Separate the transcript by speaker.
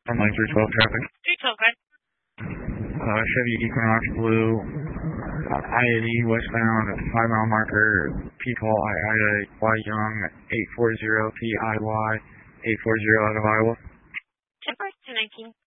Speaker 1: On line 312 traffic.
Speaker 2: 312, right?
Speaker 1: Chevy Equinox Blue, I-80 westbound, 5 mile marker, P. Paul Ida Y Young, 840 PIY, 840 out of Iowa.
Speaker 2: 10-219.